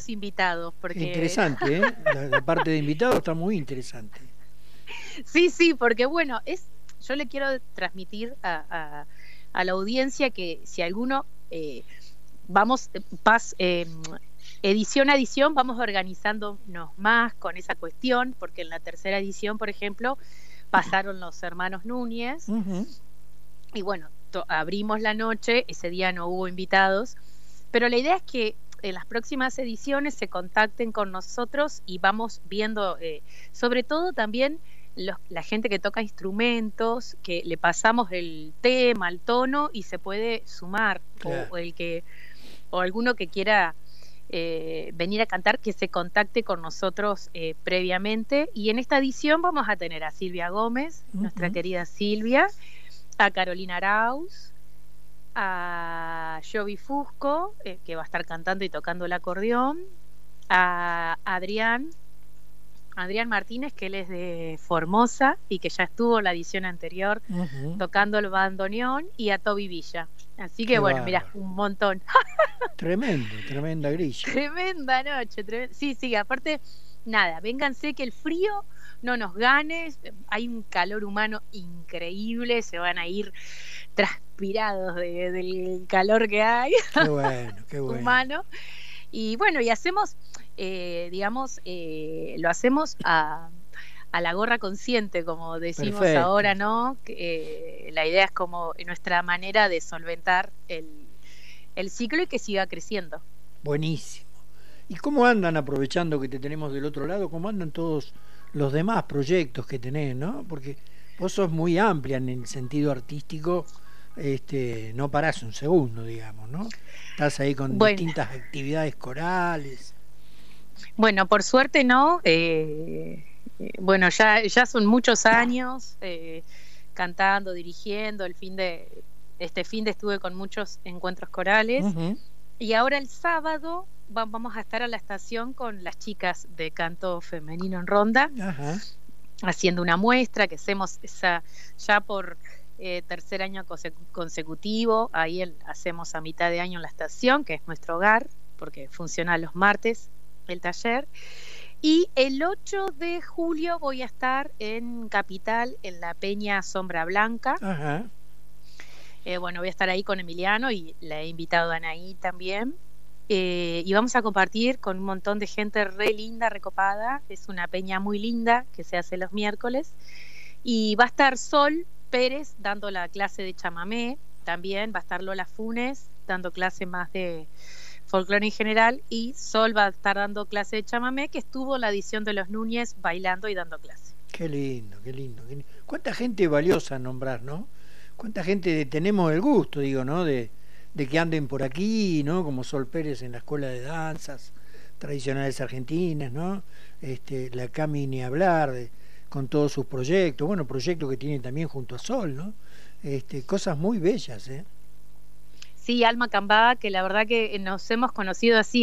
los invitados, porque Interesante, ¿eh? La parte de invitados está muy interesante. sí, sí, porque bueno, yo le quiero transmitir a la audiencia que si alguno vamos, edición a edición, vamos organizándonos más con esa cuestión, porque en la tercera edición, por ejemplo, pasaron los hermanos Núñez, Ujú. y bueno, abrimos la noche, ese día no hubo invitados, pero la idea es que en las próximas ediciones se contacten con nosotros y vamos viendo, sobre todo también la gente que toca instrumentos, que le pasamos el tema, el tono y se puede sumar, Claro. o alguno que quiera venir a cantar, que se contacte con nosotros previamente. Y en esta edición vamos a tener a Silvia Gómez, nuestra Ujú. querida Silvia, a Carolina Arauz, a Jovi Fusco, que va a estar cantando y tocando el acordeón, a Adrián Martínez, que él es de Formosa y que ya estuvo en la edición anterior Ujú. tocando el bandoneón, y a Toby Villa. Así que Qué bueno, mira, bárbaro. un montón. Tremendo, tremenda grilla. Tremenda noche, sí, sí, aparte, nada, vénganse que el frío no nos gane, hay un calor humano increíble, se van a ir transpirados del calor que hay Qué bueno, qué bueno. humano. Y bueno, y hacemos, digamos, lo hacemos a la gorra consciente, como decimos Perfecto. ahora, ¿no? La idea es como nuestra manera de solventar el ciclo y que siga creciendo. Buenísimo. ¿Y cómo andan, aprovechando que te tenemos del otro lado, cómo andan todos los demás proyectos que tenés, ¿no? Porque vos sos muy amplia en el sentido artístico, no parás un segundo, digamos, ¿no? Estás ahí con Bueno, distintas actividades corales. bueno, por suerte no. Bueno, ya son muchos años cantando, dirigiendo. Este fin de estuve con muchos encuentros corales. Ujú. Y ahora el sábado vamos a estar a la estación con las chicas de canto femenino en Ronda, Ajá. haciendo una muestra que hacemos ya por tercer año consecutivo. Ahí hacemos a mitad de año en la estación, que es nuestro hogar, porque funciona los martes el taller. Y el 8 de julio voy a estar en Capital, en la Peña Sombra Blanca. Ajá. Bueno, voy a estar ahí con Emiliano y la he invitado a Anaí también. Y vamos a compartir con un montón de gente re linda, recopada. Es una peña muy linda que se hace los miércoles. Y va a estar Sol Pérez dando la clase de chamamé. También va a estar Lola Funes dando clase más de folclore en general. Y Sol va a estar dando clase de chamamé, que estuvo en la edición de los Núñez bailando y dando clase. Qué lindo, qué lindo. Cuánta gente valiosa nombrar, ¿no? Cuánta gente tenemos el gusto, digo, ¿no? De que anden por aquí, ¿no? Como Sol Pérez en la Escuela de Danzas Tradicionales Argentinas, ¿no? La Cami ni hablar, con todos sus proyectos, bueno, proyectos que tiene también junto a Sol, ¿no? Cosas muy bellas, ¿eh? Sí, Alma Cambá, que la verdad que nos hemos conocido así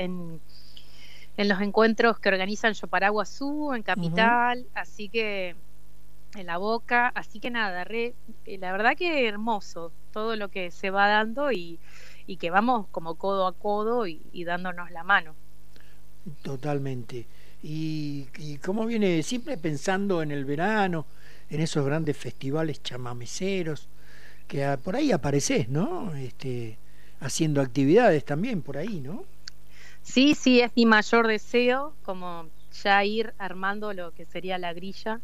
en los encuentros que organizan Yoparaguazú, en Ujú. Capital, así que en La Boca, así que nada, la verdad que hermoso todo lo que se va dando y que vamos como codo a codo y dándonos la mano. Totalmente. Y cómo viene siempre pensando en el verano, en esos grandes festivales chamameceros, que por ahí apareces, ¿no? Haciendo actividades también por ahí, ¿no? Sí, sí, es mi mayor deseo, como ya ir armando lo que sería la grilla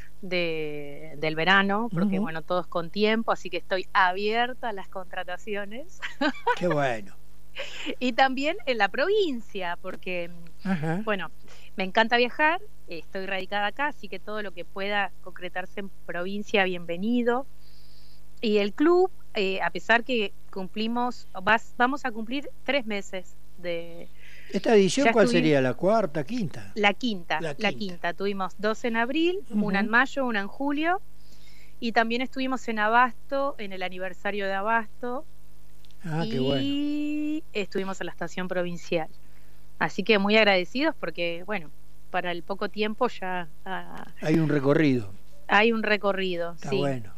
del verano, porque Ujú. bueno, todos con tiempo, así que estoy abierta a las contrataciones. Qué bueno. Y también en la provincia, porque Ajá. bueno, me encanta viajar, estoy radicada acá, así que todo lo que pueda concretarse en provincia, bienvenido. Y el club, a pesar que vamos a cumplir 3 meses de, ¿Esta edición ya cuál estuvimos, sería? ¿La cuarta, quinta? la La la quinta. quinta, tuvimos 2 en abril, una en Ujú. mayo, una en julio, y también estuvimos en Abasto, en el aniversario de Abasto, Ah, qué bueno. y estuvimos en la estación provincial. Así que muy agradecidos porque, bueno, para el poco tiempo ya Hay un recorrido. hay un recorrido, Está sí. bueno.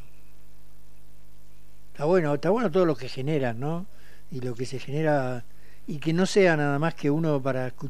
Está bueno todo lo que generan, ¿no? Y lo que se genera, y que no sea nada más que uno para